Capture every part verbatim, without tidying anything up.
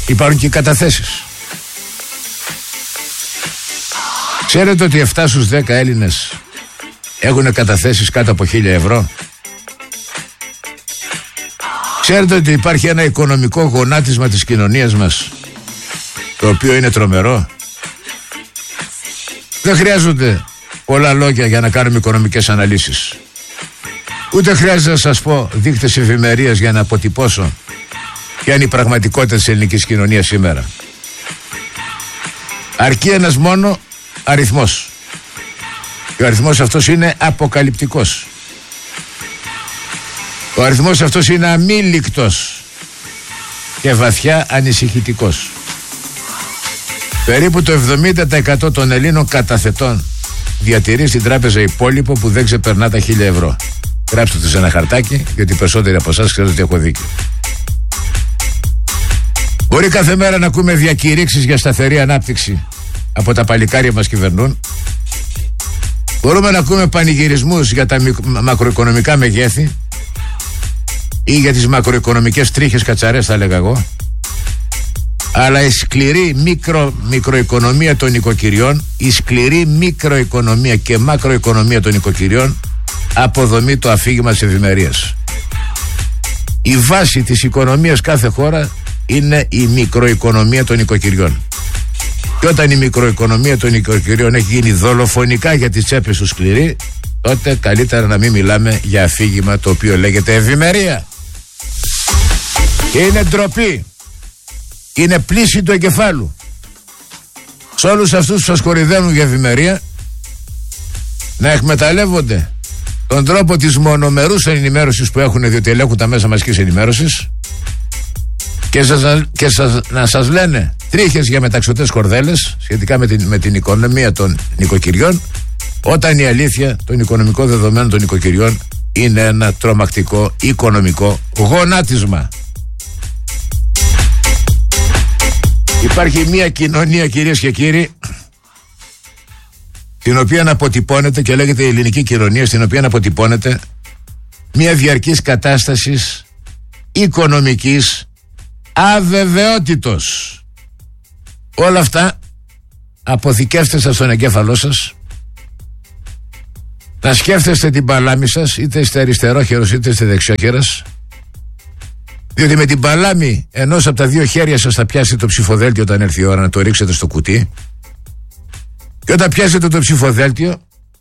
Υπάρχουν και καταθέσεις. Ξέρετε ότι επτά στους δέκα Έλληνες έχουν καταθέσεις κάτω από χίλια ευρώ. Ξέρετε ότι υπάρχει ένα οικονομικό γονάτισμα της κοινωνίας μας, το οποίο είναι τρομερό. Δεν χρειάζονται πολλά λόγια για να κάνουμε οικονομικές αναλύσεις. Ούτε χρειάζεται να σας πω δείκτες ευημερίας για να αποτυπώσω ποια είναι η πραγματικότητα της ελληνικής κοινωνίας σήμερα. Αρκεί ένας μόνο αριθμός. Και ο αριθμός αυτός είναι αποκαλυπτικός. Ο αριθμός αυτός είναι αμήλικτος και βαθιά ανησυχητικός. Περίπου το εβδομήντα τοις εκατό των Ελλήνων καταθετών διατηρεί στην τράπεζα υπόλοιπο που δεν ξεπερνά τα χίλια ευρώ. Γράψτε το σε ένα χαρτάκι, γιατί οι περισσότεροι από εσάς ξέρετε ότι έχω δίκιο. Μπορεί κάθε μέρα να ακούμε διακηρύξεις για σταθερή ανάπτυξη από τα παλικάρια μας κυβερνούν. Μπορούμε να ακούμε πανηγυρισμούς για τα μακροοικονομικά μεγέθη ή για τις μακροοικονομικές τρίχες κατσαρές, θα λέγα εγώ. Αλλά η σκληρή μικρο, μικροοικονομία των νοικοκυριών, η σκληρή μικροοικονομία και μακροοικονομία των νοικοκυριών αποδομεί το αφήγημα της ευημερίας. Η βάση της οικονομίας κάθε χώρα είναι η μικροοικονομία των νοικοκυριών. Και όταν η μικροοικονομία των νοικοκυριών έχει γίνει δολοφονικά για τις τσέπες του σκληρή, τότε καλύτερα να μην μιλάμε για αφήγημα το οποίο λέγεται ευημερία. Και είναι ντροπή. Είναι πλήση του εγκεφάλου σε όλους αυτούς που σας κορυδεύουν για ευημερία να εκμεταλλεύονται τον τρόπο της μονομερούς ενημέρωσης που έχουν, διότι ελέγχουν τα μέσα μαζικής ενημέρωσης, και, σας, και σας, να σας λένε τρίχες για μεταξωτές κορδέλες σχετικά με την, με την οικονομία των νοικοκυριών, όταν η αλήθεια των οικονομικών δεδομένων των νοικοκυριών είναι ένα τρομακτικό οικονομικό γονάτισμα. Υπάρχει μια κοινωνία, κυρίες και κύριοι, την οποία αποτυπώνεται και λέγεται η ελληνική κοινωνία, στην οποία αποτυπώνεται μια διαρκής κατάστασης οικονομικής αβεβαιότητος. Όλα αυτά αποθηκεύστε στον εγκέφαλό σας, να σκέφτεστε την παλάμη σας, είτε είστε αριστερόχερος είτε είστε δεξιόχερας, διότι με την παλάμη ενός από τα δύο χέρια σας θα πιάσετε το ψηφοδέλτιο όταν έρθει η ώρα να το ρίξετε στο κουτί, και όταν πιάσετε το ψηφοδέλτιο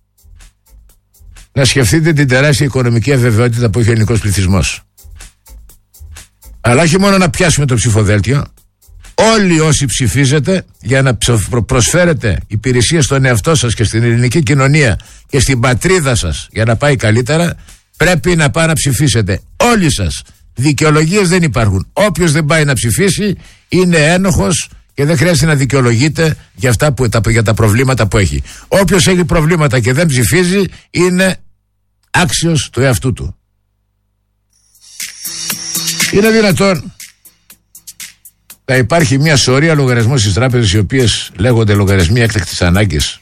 να σκεφτείτε την τεράστια οικονομική αβεβαιότητα που έχει ο ελληνικός πληθυσμός. Αλλά όχι μόνο να πιάσουμε το ψηφοδέλτιο, όλοι όσοι ψηφίζετε για να προσφέρετε υπηρεσίες στον εαυτό σας και στην ελληνική κοινωνία και στην πατρίδα σας για να πάει καλύτερα, πρέπει να πάει να ψηφίσετε. Όλοι σας. Δικαιολογίες δεν υπάρχουν. Όποιος δεν πάει να ψηφίσει είναι ένοχος και δεν χρειάζεται να δικαιολογείται για, αυτά που, τα, για τα προβλήματα που έχει. Όποιος έχει προβλήματα και δεν ψηφίζει είναι άξιος του εαυτού του. Είναι δυνατόν να υπάρχει μια σωρία λογαριασμών στις τράπεζες, οι οποίες λέγονται λογαριασμοί έκτακτης ανάγκης?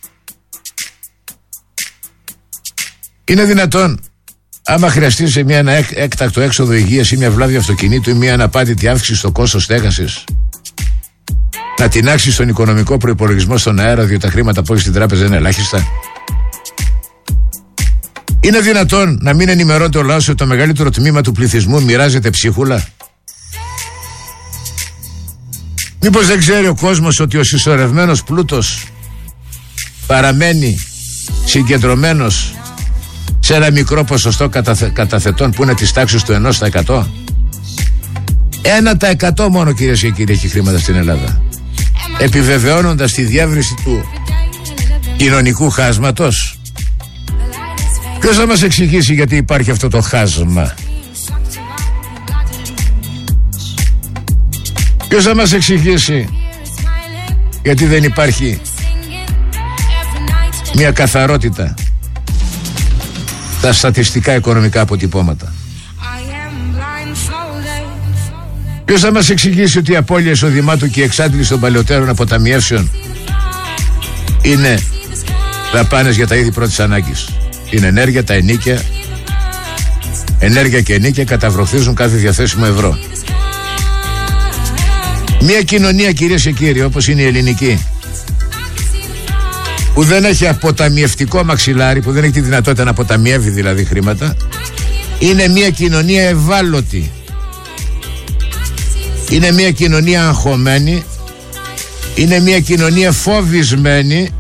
Είναι δυνατόν, άμα χρειαστεί σε μια, ένα έκτακτο έξοδο υγείας ή μια βλάβη αυτοκινήτου ή μια αναπάτητη αύξηση στο κόστος στέγασης, να τεινάξει στον οικονομικό προϋπολογισμό στον αέρα, διότι τα χρήματα που έχει στην τράπεζα είναι ελάχιστα? Είναι δυνατόν να μην ενημερώνεται ο λαός ότι το μεγαλύτερο τμήμα του πληθυσμού μοιράζεται ψίχουλα? Μήπως δεν ξέρει ο κόσμος ότι ο συσσωρευμένος πλούτος παραμένει συγκεντρωμένος σε ένα μικρό ποσοστό καταθε, καταθετών που είναι της τάξης του ενός τοις εκατό? ένα τοις εκατό μόνο, κυρίες και κύριοι, έχει χρήματα στην Ελλάδα, επιβεβαιώνοντας τη διεύρυνση του κοινωνικού χάσματος. Ποιος θα μας εξηγήσει γιατί υπάρχει αυτό το χάσμα? Ποιος θα μας εξηγήσει γιατί δεν υπάρχει μια καθαρότητα στα στατιστικά οικονομικά αποτυπώματα? Ποιος θα μας εξηγήσει ότι η απώλεια εισοδημάτου και η εξάντληση των παλαιότερων αποταμιεύσεων είναι δαπάνες για τα είδη πρώτης ανάγκης? Την ενέργεια, τα ενοίκια, ενέργεια και ενοίκια καταβροχθίζουν κάθε διαθέσιμο ευρώ. Μια κοινωνία, κυρίες και κύριοι, όπως είναι η ελληνική, που δεν έχει αποταμιευτικό μαξιλάρι, που δεν έχει τη δυνατότητα να αποταμιεύει δηλαδή χρήματα, είναι μια κοινωνία ευάλωτη. Είναι μια κοινωνία αγχωμένη. Είναι μια κοινωνία φοβισμένη.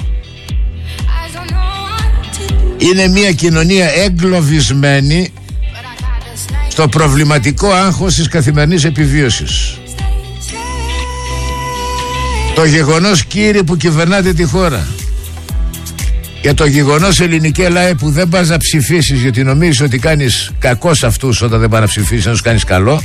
Είναι μια κοινωνία εγκλωβισμένη στο προβληματικό άγχος της καθημερινής επιβίωσης. Το γεγονός, κύριοι που κυβερνάτε τη χώρα, και το γεγονός, ελληνική λαέ, που δεν πας να ψηφίσεις γιατί νομίζεις ότι κάνεις κακό σε αυτούς όταν δεν πας να ψηφίσεις, να τους κάνεις καλό,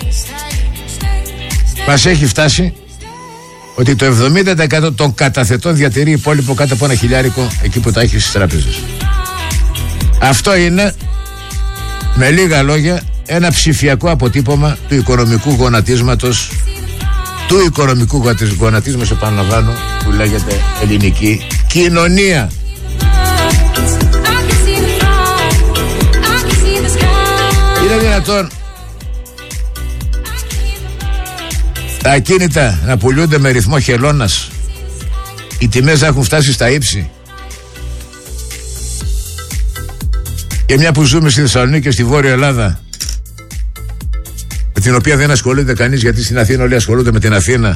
μας έχει φτάσει ότι το εβδομήντα τοις εκατό των καταθετών διατηρεί υπόλοιπο κάτω από ένα χιλιάρικο εκεί που τα έχει στις τράπεζες. Αυτό είναι, με λίγα λόγια, ένα ψηφιακό αποτύπωμα του οικονομικού γονατίσματος, του οικονομικού γονατίσματος, επαναλαμβάνω, που λέγεται ελληνική κοινωνία. Είναι δυνατόν τα ακίνητα να πουλούνται με ρυθμό χελώνας, οι τιμές να έχουν φτάσει στα ύψη, και μια που ζούμε στη Θεσσαλονίκη και στη Βόρεια Ελλάδα, με την οποία δεν ασχολείται κανείς, γιατί στην Αθήνα όλοι ασχολούνται με την Αθήνα,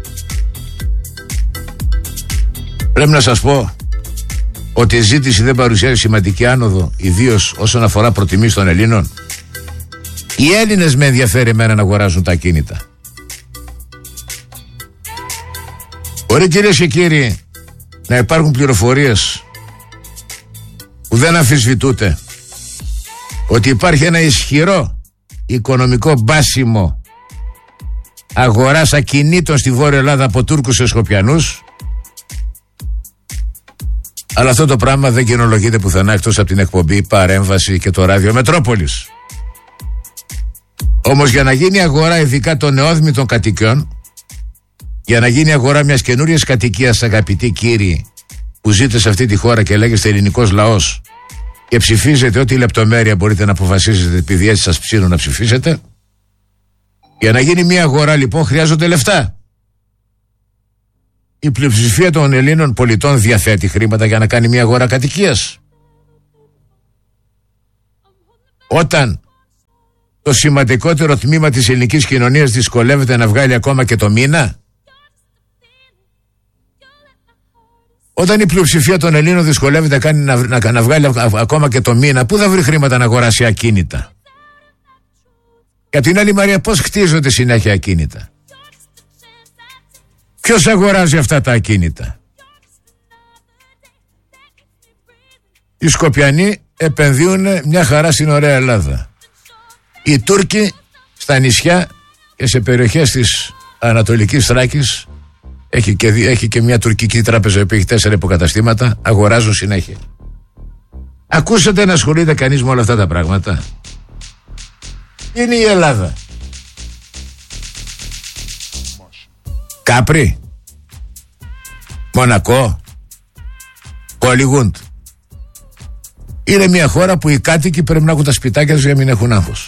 πρέπει να σας πω ότι η ζήτηση δεν παρουσιάζει σημαντική άνοδο, ιδίως όσον αφορά προτιμήσεις των Ελλήνων. Οι Έλληνες με ενδιαφέρει εμένα να αγοράζουν τα ακίνητα. Μπορεί, κυρίες και κύριοι, να υπάρχουν πληροφορίες που δεν αμφισβητούνται ότι υπάρχει ένα ισχυρό οικονομικό μπάσιμο αγοράς ακινήτων στη Βόρεια Ελλάδα από Τούρκους και Σκοπιανούς, αλλά αυτό το πράγμα δεν κοινολογείται πουθενά εκτός από την εκπομπή Παρέμβαση και το ράδιο Μετρόπολης. Όμως για να γίνει αγορά ειδικά των νεόδμητων κατοικιών, για να γίνει αγορά μιας καινούριας κατοικίας, αγαπητοί κύριοι που ζείτε σε αυτή τη χώρα και λέγεστε ελληνικός λαός και ψηφίζετε ό,τι λεπτομέρεια μπορείτε να αποφασίσετε επειδή έτσι σας ψήνουν να ψηφίσετε, για να γίνει μια αγορά λοιπόν χρειάζονται λεφτά. Η πλειοψηφία των Ελλήνων πολιτών διαθέτει χρήματα για να κάνει μια αγορά κατοικίας. Όταν το σημαντικότερο τμήμα της ελληνικής κοινωνίας δυσκολεύεται να βγάλει ακόμα και το μήνα, όταν η πλειοψηφία των Ελλήνων δυσκολεύεται να, κάνει, να, να, να βγάλει α, ακόμα και το μήνα, πού θα βρει χρήματα να αγοράσει ακίνητα? Και από την άλλη μεριά, πώς χτίζονται συνέχεια ακίνητα? Ποιος αγοράζει αυτά τα ακίνητα? Οι Σκοπιανοί επενδύουν μια χαρά στην ωραία Ελλάδα. Οι Τούρκοι στα νησιά και σε περιοχές της Ανατολικής Θράκης, έχει και, έχει και μια τουρκική τράπεζα που έχει τέσσερα υποκαταστήματα, αγοράζουν συνέχεια. Ακούσατε να ασχολείται κανείς με όλα αυτά τα πράγματα? Είναι η Ελλάδα. Κάπρι, Μονακό, Χόλιγουντ. Είναι μια χώρα που οι κάτοικοι πρέπει να έχουν τα σπιτάκια τους για να μην έχουν άγχος.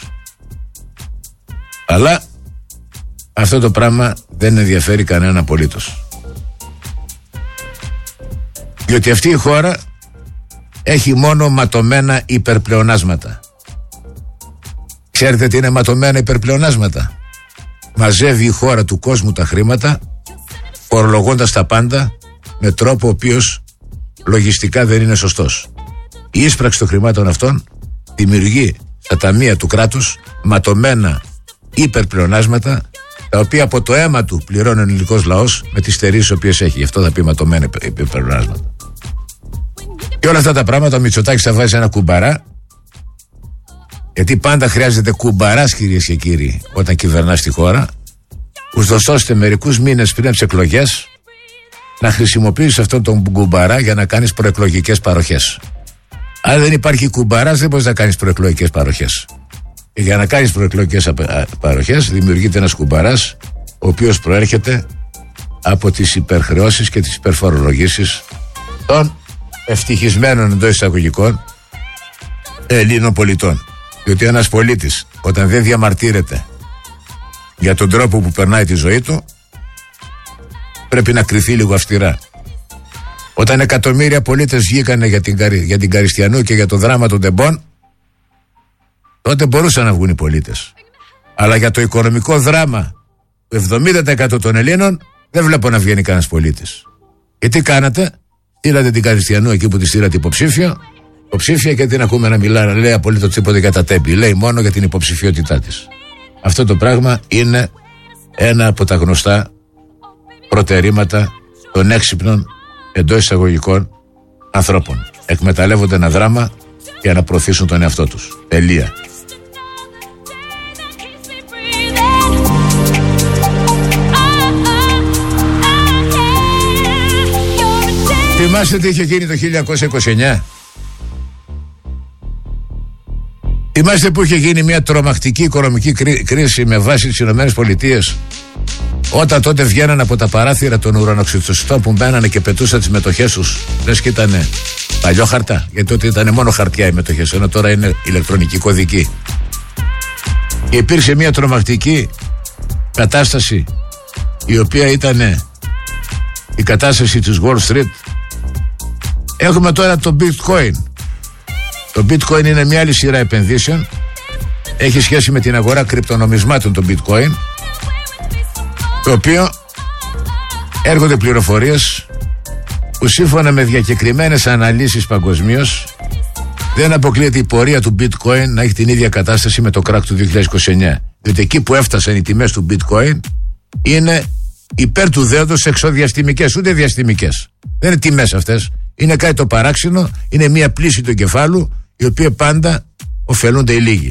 Αλλά αυτό το πράγμα δεν ενδιαφέρει κανέναν απολύτως. Διότι αυτή η χώρα έχει μόνο ματωμένα υπερπλεονάσματα. Ξέρετε τι είναι ματωμένα υπερπλεονάσματα? Μαζεύει η χώρα του κόσμου τα χρήματα, φορολογώντας τα πάντα με τρόπο ο οποίος λογιστικά δεν είναι σωστός. Η ίσπραξη των χρημάτων αυτών δημιουργεί στα ταμεία του κράτους ματωμένα υπερπλεονάσματα, τα οποία από το αίμα του πληρώνει ο ελληνικός λαός με τις στερήσεις οι οποίες έχει. Γι' αυτό θα πει ματωμένα υπερπλεονάσματα. Και όλα αυτά τα πράγματα ο Μητσοτάκης θα βάζει ένα κουμπαρά, γιατί πάντα χρειάζεται κουμπαράς, κυρίες και κύριοι, όταν κυβερνάς τη χώρα, ούτως ώστε μερικούς μήνες πριν από τις εκλογές να χρησιμοποιήσεις αυτόν τον κουμπαρά για να κάνεις προεκλογικές παροχές. Αν δεν υπάρχει κουμπαράς, δεν μπορείς να κάνεις προεκλογικές παροχές. Και για να κάνεις προεκλογικές παροχές δημιουργείται ένας κουμπαράς, ο οποίος προέρχεται από τις υπερχρεώσεις και τις υπερφορολογήσεις των ευτυχισμένων εντός εισαγωγικών Ελλήνων πολιτών. Διότι ένας πολίτης, όταν δεν διαμαρτύρεται για τον τρόπο που περνάει τη ζωή του, πρέπει να κριθεί λίγο αυστηρά. Όταν εκατομμύρια πολίτες βγήκανε για την, για την Καριστιανού και για το δράμα των τεμπών, τότε μπορούσαν να βγουν οι πολίτες. Αλλά για το οικονομικό δράμα του εβδομήντα τοις εκατό των Ελλήνων δεν βλέπω να βγαίνει κανένας πολίτης. Και τι κάνατε? Στείλατε την Καριστιανού εκεί που τη στείλατε υποψήφιο, υποψήφια, και την ακούμε να μιλά, να λέει απολύτως τίποτα για τα τέμπη. Λέει μόνο για την υποψηφιότητά της. Αυτό το πράγμα είναι ένα από τα γνωστά προτερήματα των έξυπνων εντός εισαγωγικών ανθρώπων. Εκμεταλλεύονται ένα δράμα για να προωθήσουν τον εαυτό τους. Τελεία. Θυμάστε τι είχε γίνει το χίλια εννιακόσια είκοσι εννιά? Θυμάστε που είχε γίνει μια τρομακτική οικονομική κρίση με βάση τις Ηνωμένες Πολιτείες, όταν τότε βγαίνανε από τα παράθυρα των ουρανοξυστών που μπαίνανε και πετούσαν τις μετοχές τους, λες και ήτανε παλιό χαρτά, γιατί τότε ήταν μόνο χαρτιά οι μετοχές, ενώ τώρα είναι ηλεκτρονική κωδική. Και υπήρξε μια τρομακτική κατάσταση, η οποία ήταν η κατάσταση της Wall Street. Έχουμε τώρα το bitcoin. Το bitcoin είναι μια άλλη σειρά επενδύσεων. Έχει σχέση με την αγορά κρυπτονομισμάτων το bitcoin, το οποίο έρχονται πληροφορίες που σύμφωνα με διακεκριμένες αναλύσεις παγκοσμίως δεν αποκλείεται η πορεία του bitcoin να έχει την ίδια κατάσταση με το crack του δύο χιλιάδες είκοσι εννιά. Διότι εκεί που έφτασαν οι τιμές του bitcoin είναι υπέρ του δέοντος εξωδιαστημικές, ούτε διαστημικές. Δεν είναι τιμές αυτές. Είναι κάτι το παράξενο, είναι μια πλήση του εγκεφάλου, η οποία πάντα ωφελούνται οι λίγοι.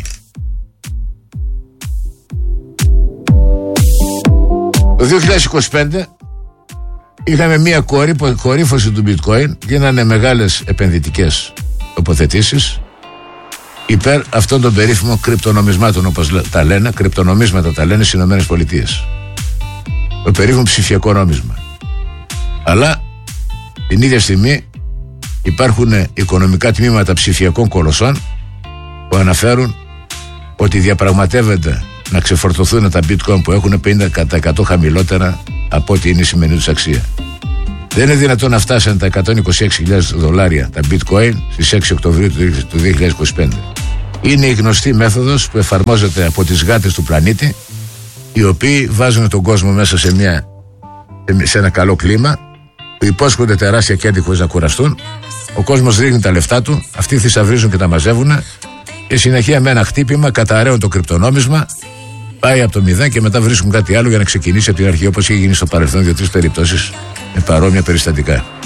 Το δύο χιλιάδες είκοσι πέντε είχαμε μια κορύφωση του bitcoin, γίνανε μεγάλες επενδυτικές τοποθετήσεις υπέρ αυτών των περίφημων κρυπτονομισμάτων, όπως τα λένε, κρυπτονομίσματα τα λένε στις Ηνωμένες Πολιτείες. Το περίφημο ψηφιακό νόμισμα. Αλλά την ίδια στιγμή υπάρχουν οικονομικά τμήματα ψηφιακών κολοσσών που αναφέρουν ότι διαπραγματεύονται να ξεφορτωθούν τα bitcoin που έχουν πενήντα τοις εκατό χαμηλότερα από ό,τι είναι η σημερινή τους αξία. Δεν είναι δυνατόν να φτάσουν τα εκατόν είκοσι έξι χιλιάδες δολάρια τα bitcoin στις έξι Οκτωβρίου του δύο χιλιάδες είκοσι πέντε. Είναι η γνωστή μέθοδος που εφαρμόζεται από τις γάτες του πλανήτη, οι οποίοι βάζουν τον κόσμο μέσα σε, μια, σε ένα καλό κλίμα, που υπόσχονται τεράστια κέρδη χωρίς να κουραστούν. Ο κόσμος ρίχνει τα λεφτά του, αυτοί θησαυρίζουν και τα μαζεύουν, και συνεχεία με ένα χτύπημα καταραίουν το κρυπτονόμισμα, πάει από το μηδέν και μετά βρίσκουν κάτι άλλο για να ξεκινήσει από την αρχή, όπως είχε γίνει στο παρελθόν δύο-τρεις περιπτώσεις με παρόμοια περιστατικά.